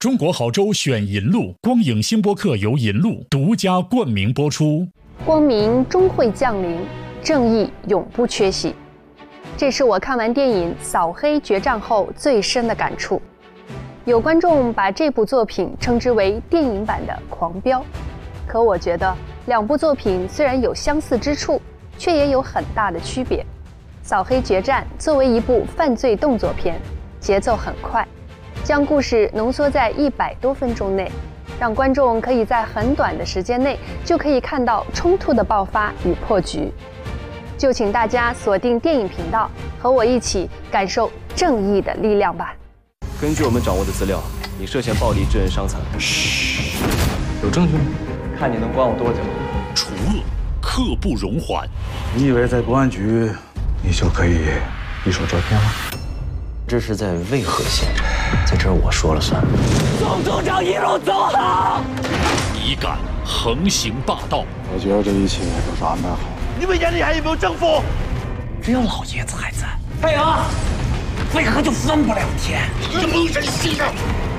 中国好州选银路，光影新播客由银路独家冠名播出。 光明终会降临，正义永不缺席。这是我看完电影《扫黑决战》后最深的感触。有观众把这部作品称之为电影版的《狂飙》，可我觉得两部作品虽然有相似之处，却也有很大的区别。《扫黑决战》作为一部犯罪动作片，节奏很快，将故事浓缩在100多分钟内，让观众可以在很短的时间内就可以看到冲突的爆发与破局。就请大家锁定电影频道，和我一起感受正义的力量吧。 根据我们掌握的资料，你涉嫌暴力致人伤残。 嘘， 有证据吗？看你能关我多久。 除恶，刻不容缓。 你以为在公安局，你就可以一手遮天了？ 这是在渭河县，在这儿我说了算。总组长一路走好。 你敢横行霸道？ 我觉得这一切都是安排好。 你们眼里还有没有政府？ 只要老爷子还在，配合，渭河就分不了天。 你蒙人性的！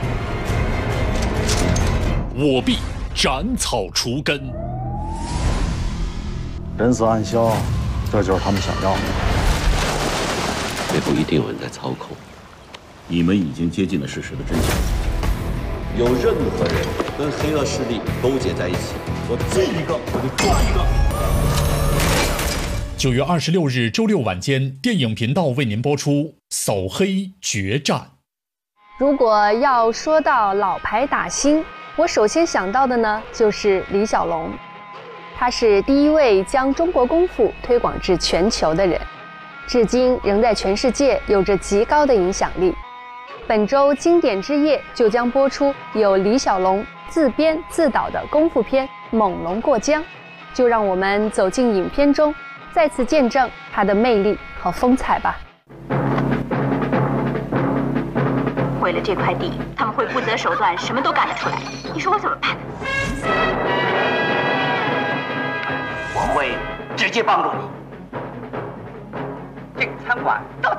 我必斩草除根。 人死暗消，这就是他们想要的。 背后一定有人在操控。 你们已经接近了事实的真相。 有任何人跟黑恶势力勾结在一起，我见一个我就抓一个。 9月26日周六晚间，电影频道为您播出《扫黑决战》。 如果要说到老牌打星，我首先想到的呢就是李小龙。他是第一位将中国功夫推广至全球的人，至今仍在全世界有着极高的影响力。本周经典之夜就将播出由李小龙自编自导的功夫片《猛龙过江》，就让我们走进影片中，再次见证他的魅力和风采吧。 为了这块地，他们会不择手段，什么都干得出来。你说我怎么办？ 我会直接帮助你。这个餐馆到底